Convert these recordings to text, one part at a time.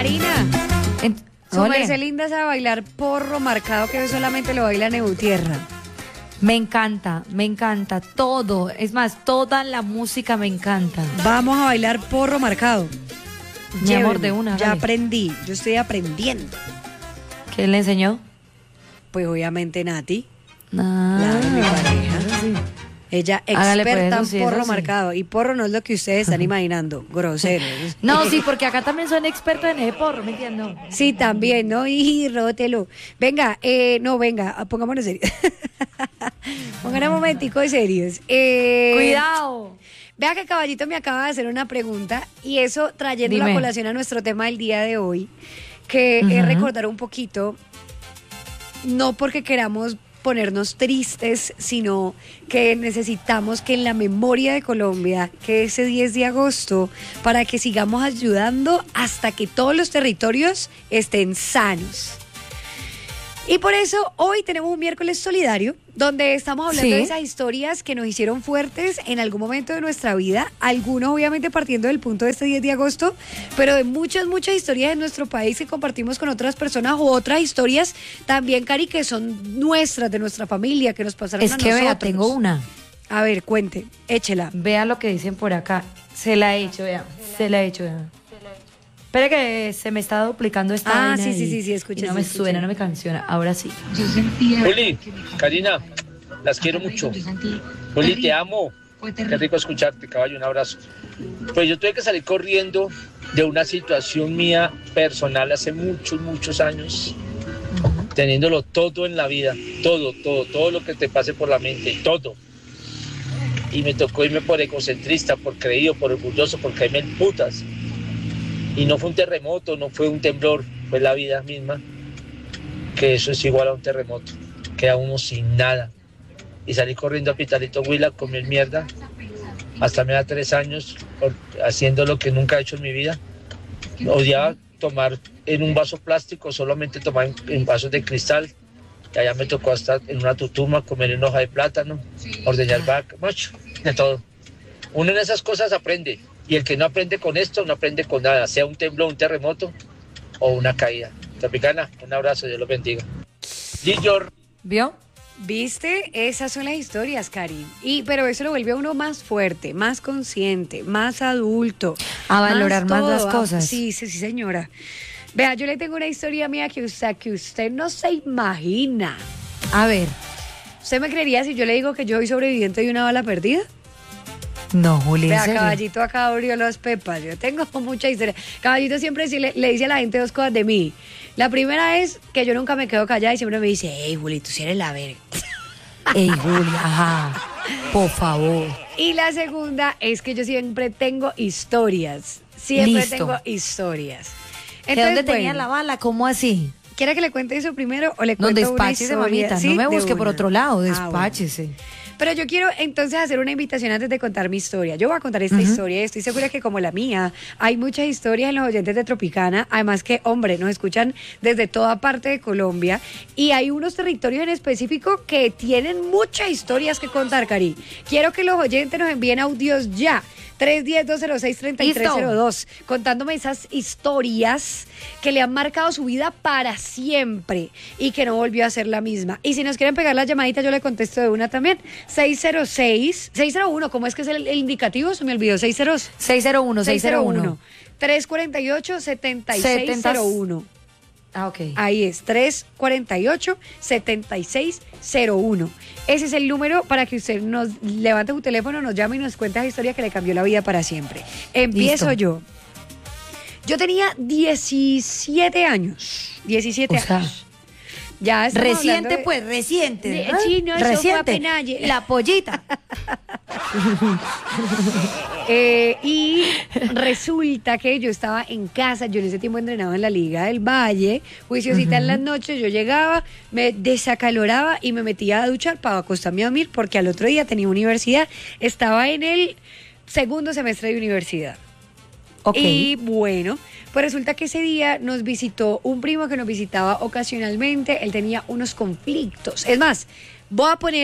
Karina, su Ole. merced linda sabe bailar porro marcado que solamente lo baila Neutierra. Me encanta todo. Es más, toda la música me encanta. Vamos a bailar porro marcado. Mi amor, Llévenme. de una. Ya dale. aprendí, yo estoy aprendiendo. ¿Quién le enseñó? Pues obviamente Nati, Ah, la de mi pareja. sí. Ella Hágale, pues, experta eso en sí, porro eso sí. marcado. Y porro no es lo que ustedes están imaginando, grosero. No, sí, porque acá también son expertos en ese porro, ¿me entiendes? Sí, también, ¿no? Y rótelo. Venga, no, venga, pongámonos serios. Pongan un momentico de serios. Cuidado. Vea que Caballito me acaba de hacer una pregunta y eso trayendo la Dime. colación a nuestro tema del día de hoy, que es Ujú. recordar un poquito, no porque queramos ponernos tristes, sino que necesitamos que en la memoria de Colombia, que ese 10 de agosto, para que sigamos ayudando hasta que todos los territorios estén sanos. Y por eso hoy tenemos un miércoles solidario, donde estamos hablando Sí. de esas historias que nos hicieron fuertes en algún momento de nuestra vida, algunos obviamente partiendo del punto de este 10 de agosto, pero de muchas historias en nuestro país que compartimos con otras personas o otras historias también, Cari, que son nuestras, de nuestra familia, que nos pasaron Es a que nosotros. vea, tengo una. A ver, cuente, échela. Vea lo que dicen por acá. Se la he hecho, vea. Se la he hecho, vea. Espera que se me está duplicando esta Ah, vaina sí, y- sí, escuché, y no sí, me escuché. suena, no me canciona. Ahora sí. Juli, Karina, las quiero mucho. Juli, te amo. Qué rico escucharte, caballo, un abrazo. Pues yo tuve que salir corriendo de una situación mía personal hace muchos años, teniéndolo todo en la vida, todo lo que te pase por la mente, todo. Y me tocó irme por egocentrista, por creído, por orgulloso, por caerme en putas. Y no fue un terremoto, no fue un temblor, fue la vida misma, que eso es igual a un terremoto, queda uno sin nada. Y salí corriendo a Pitalito Huila, comí mierda, hasta me da 3 años haciendo lo que nunca he hecho en mi vida. Odiaba tomar en un vaso plástico, solamente tomaba en vasos de cristal. Y allá me tocó hasta en una tutuma comer en hoja de plátano, ordeñar vaca, mucho, de todo. Uno en esas cosas aprende, y el que no aprende con esto, no aprende con nada, sea un temblor, un terremoto o una caída. Tropicana, un abrazo, Dios los bendiga. Gillo. ¿Vio? ¿Viste? Esas son las historias, Cari. Pero eso lo vuelve a uno más fuerte, más consciente, más adulto. A valorar más todo. las cosas. Sí, señora. Vea, yo le tengo una historia mía que usted no se imagina. A ver. ¿Usted me creería si yo le digo que yo soy sobreviviente de una bala perdida? No, Juli, ¿en Vea, serio? Caballito acá abrió las pepas. Yo tengo mucha historia. Caballito siempre le dice a la gente 2 cosas de mí. La primera es que yo nunca me quedo callada y siempre me dice, hey, Juli, tú sí eres la verga. Ey, Juli, ajá. Por favor. Y la segunda es que yo siempre tengo historias. Siempre Listo. tengo historias. ¿De dónde bueno, tenía la bala? ¿Cómo así? ¿Quiere que le cuente eso primero o le No, cuento una despáchese, historia? mamita. ¿Sí? No me De busque por una. otro lado. Ah, bueno. Despáchese. Pero yo quiero entonces hacer una invitación antes de contar mi historia. Yo voy a contar esta historia y estoy segura que como la mía, hay muchas historias en los oyentes de Tropicana. Además que, hombre, nos escuchan desde toda parte de Colombia y hay unos territorios en específico que tienen muchas historias que contar, Cari. Quiero que los oyentes nos envíen audios ya. 310-206-3302, contándome esas historias que le han marcado su vida para siempre y que no volvió a ser la misma. Y si nos quieren pegar las llamaditas, yo le contesto de una también. 601, ¿cómo es que es el indicativo? Se me olvidó, 601. 348-7601. Ah, ok. Ahí es, 348-7601. Ese es el número para que usted nos levante su teléfono, nos llame y nos cuente esa historia que le cambió la vida para siempre. Empiezo Listo. yo. Yo tenía 17 años. 17 O sea, años. Ya estamos Reciente, hablando de- pues, reciente. de- ¿no? sí, no, eso fue reciente. apenas ayer. La pollita. Y resulta que yo estaba en casa, yo en ese tiempo entrenaba en la Liga del Valle, juiciosita en las noches, yo llegaba, me desacaloraba y me metía a duchar para acostarme a dormir porque al otro día tenía universidad, estaba en el 2º semestre de universidad. Ok. Y bueno, pues resulta que ese día nos visitó un primo que nos visitaba ocasionalmente, él tenía unos conflictos. Es más, voy a poner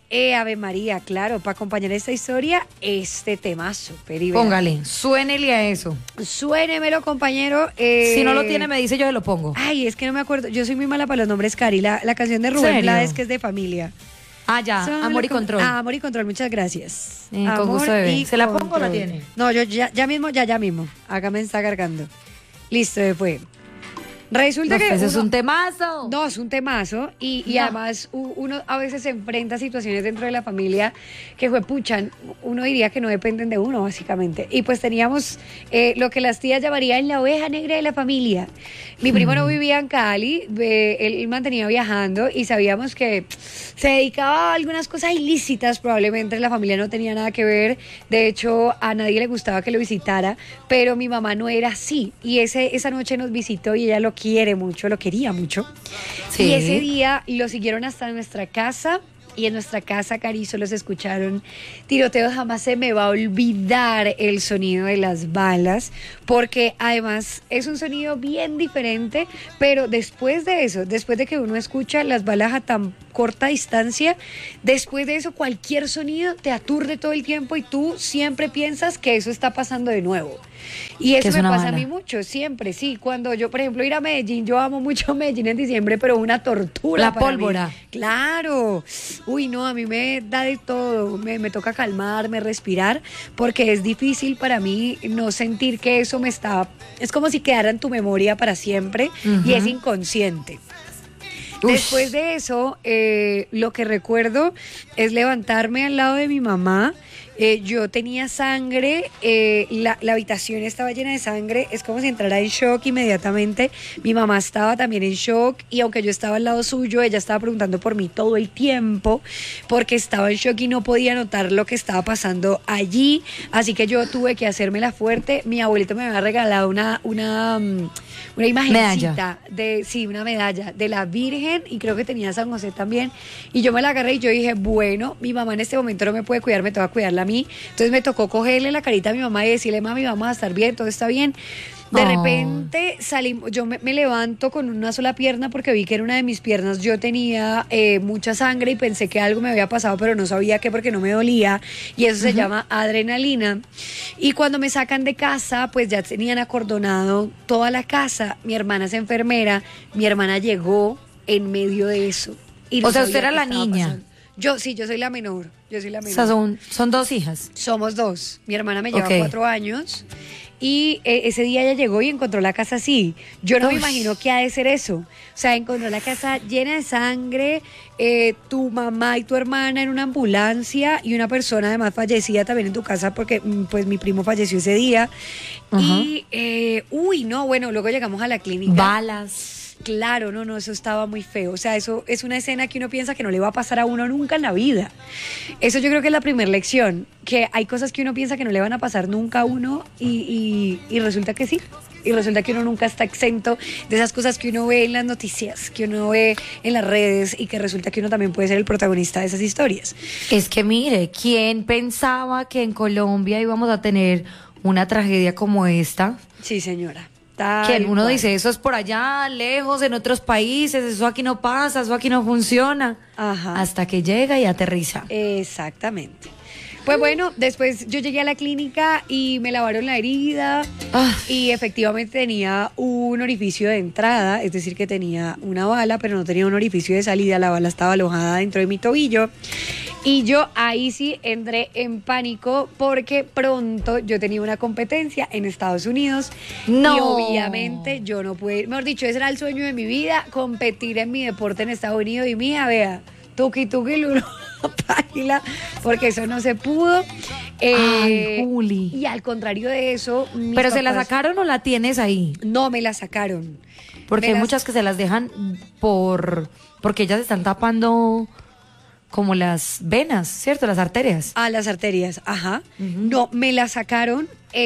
Ave María, claro, para acompañar esta historia, este temazo. Póngale, suénele a eso. Suénemelo, compañero. Si no lo tiene, me dice, yo se lo pongo. Ay, es que no me acuerdo. Yo soy muy mala para los nombres, Cari. La canción de Rubén Blades, que es de familia. Ah, ya, Amor y Control. Amor y Control, muchas gracias. Con gusto, bebé. ¿Se la pongo o la tiene? No, yo ya mismo. Acá me está cargando. Listo, fue. Resulta que eso es un temazo. No, es un temazo y además uno a veces se enfrenta a situaciones dentro de la familia que puchan, uno diría que no dependen de uno básicamente. Y pues teníamos lo que las tías llamarían la oveja negra de la familia. Mi primo no vivía en Cali, él mantenía viajando y sabíamos que se dedicaba a algunas cosas ilícitas, probablemente la familia no tenía nada que ver, de hecho a nadie le gustaba que lo visitara, pero mi mamá no era así y esa noche nos visitó y ella lo quería mucho. Sí. Y ese día lo siguieron hasta nuestra casa. Y en nuestra casa, Cari, solo se escucharon tiroteos. Jamás se me va a olvidar el sonido de las balas, porque además es un sonido bien diferente, pero después de eso, después de que uno escucha las balas a tan corta distancia, después de eso cualquier sonido te aturde todo el tiempo y tú siempre piensas que eso está pasando de nuevo. Y eso me pasa a mí mucho, siempre, sí. Cuando yo, por ejemplo, ir a Medellín, yo amo mucho Medellín en diciembre, pero una tortura. La pólvora. Mí. Claro. Uy, no, a mí me da de todo. Me toca calmarme, respirar, porque es difícil para mí no sentir que eso me está... Es como si quedara en tu memoria para siempre y es inconsciente. Después de eso, lo que recuerdo es levantarme al lado de mi mamá. Yo tenía sangre, la habitación estaba llena de sangre, es como si entrara en shock inmediatamente. Mi mamá estaba también en shock y aunque yo estaba al lado suyo, ella estaba preguntando por mí todo el tiempo porque estaba en shock y no podía notar lo que estaba pasando allí. Así que yo tuve que hacérmela fuerte. Mi abuelito me había regalado una imagencita una medalla de la Virgen y creo que tenía San José también. Y yo me la agarré y yo dije, bueno, mi mamá en este momento no me puede cuidar, me toca cuidarla a mí. Entonces me tocó cogerle la carita a mi mamá y decirle, mami, vamos a estar bien, todo está bien. De repente salimos, yo me levanto con una sola pierna porque vi que era una de mis piernas. Yo tenía mucha sangre y pensé que algo me había pasado, pero no sabía qué porque no me dolía. Y eso se llama adrenalina. Y cuando me sacan de casa, pues ya tenían acordonado toda la casa. Mi hermana es enfermera, mi hermana llegó en medio de eso. Y no o sea, usted era la niña. Pasando. Yo soy la menor. O sea, son dos hijas. Somos dos. Mi hermana me lleva 4 años. Y ese día ella llegó y encontró la casa así. Yo no me imagino qué ha de ser eso. O sea, encontró la casa llena de sangre, tu mamá y tu hermana en una ambulancia y una persona además fallecida también en tu casa porque pues mi primo falleció ese día. Y, luego llegamos a la clínica. Balas. Claro, no, eso estaba muy feo. O sea, eso es una escena que uno piensa que no le va a pasar a uno nunca en la vida. Eso yo creo que es la primera lección, que hay cosas que uno piensa que no le van a pasar nunca a uno y resulta que sí. Y resulta que uno nunca está exento de esas cosas que uno ve en las noticias, que uno ve en las redes y que resulta que uno también puede ser el protagonista de esas historias. Es que mire, ¿quién pensaba que en Colombia íbamos a tener una tragedia como esta? Sí, señora. Que uno dice, eso es por allá, lejos, en otros países, eso aquí no pasa, eso aquí no funciona. Ajá. Hasta que llega y aterriza. Exactamente. Pues bueno, después yo llegué a la clínica y me lavaron la herida y efectivamente tenía un orificio de entrada, es decir, que tenía una bala, pero no tenía un orificio de salida, la bala estaba alojada dentro de mi tobillo. Y yo ahí sí entré en pánico porque pronto yo tenía una competencia en Estados Unidos. No. Y obviamente yo no pude, mejor dicho, ese era el sueño de mi vida, competir en mi deporte en Estados Unidos. Y mija, vea, tuki lulo, página, porque eso no se pudo. Ay, Juli. Y al contrario de eso... ¿Pero se la sacaron o la tienes ahí? No, me la sacaron. Porque hay muchas que se las dejan porque ellas están tapando... como las venas, ¿cierto? Las arterias. Ah, las arterias, ajá. No, me la sacaron,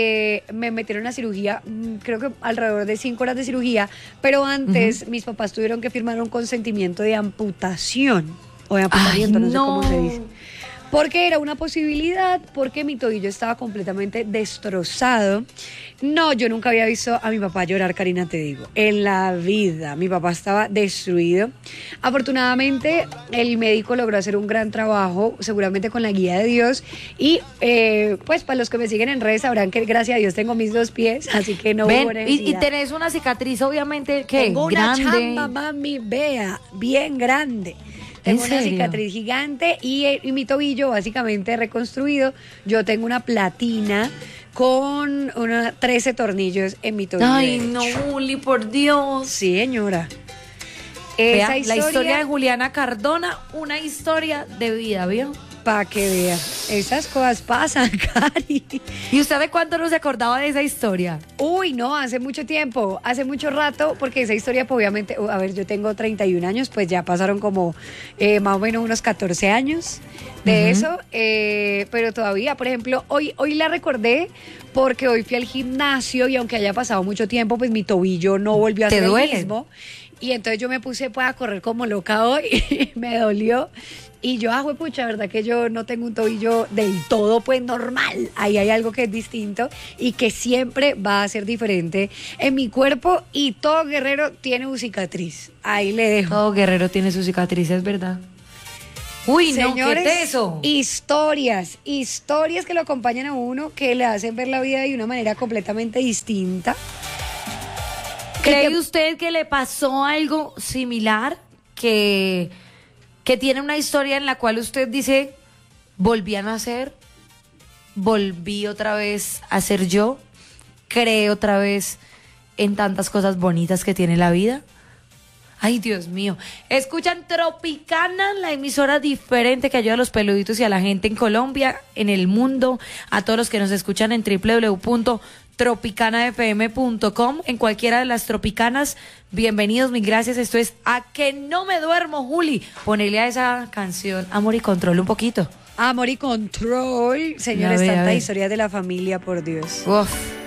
me metieron a cirugía, creo que alrededor de 5 horas de cirugía, pero antes mis papás tuvieron que firmar un consentimiento de amputación, o de amputamiento, no sé cómo se dice. porque era una posibilidad, porque mi tobillo estaba completamente destrozado. No, yo nunca había visto a mi papá llorar, Karina, te digo, en la vida. Mi papá estaba destruido. Afortunadamente, el médico logró hacer un gran trabajo, seguramente con la guía de Dios. Y pues para los que me siguen en redes sabrán que gracias a Dios tengo mis 2 pies, así que no hubo necesidad. Y tenés una cicatriz, obviamente, que tengo una grande. chamba, mami, vea, bien grande. Tengo una cicatriz gigante y mi tobillo básicamente reconstruido. Yo tengo una platina con 13 tornillos en mi tobillo. Ay, no, Juli, por Dios. Sí, señora. Vea, la historia de Juliana Cardona, una historia de vida, ¿vio? Para que vea, esas cosas pasan, Cari. ¿Y usted de cuánto no se acordaba de esa historia? Uy, no, hace mucho tiempo, hace mucho rato, porque esa historia, pues, obviamente, a ver, yo tengo 31 años, pues ya pasaron como más o menos unos 14 años de eso, pero todavía, por ejemplo, hoy la recordé porque hoy fui al gimnasio y aunque haya pasado mucho tiempo, pues mi tobillo no volvió a ser el mismo. Y entonces yo me puse pues, a correr como loca hoy y me dolió. Y yo, pucha, verdad que yo no tengo un tobillo del todo pues normal. Ahí hay algo que es distinto y que siempre va a ser diferente en mi cuerpo. Y todo guerrero tiene una cicatriz. Ahí le dejo. Todo guerrero tiene sus cicatrices, ¿verdad? Uy, señores, no, ¿qué es eso? Historias que lo acompañan a uno, que le hacen ver la vida de una manera completamente distinta. ¿Cree usted que le pasó algo similar? Que tiene una historia en la cual usted dice, volví a nacer, volví otra vez a ser yo, creé otra vez en tantas cosas bonitas que tiene la vida. Ay, Dios mío. Escuchan Tropicana, la emisora diferente que ayuda a los peluditos y a la gente en Colombia, en el mundo, a todos los que nos escuchan en www.tropicanafm.com, en cualquiera de las Tropicanas. Bienvenidos, mil gracias. Esto es A que no me duermo, Juli. Ponele a esa canción Amor y Control un poquito. Amor y Control. Señores, tantas historias de la familia, por Dios. Uf.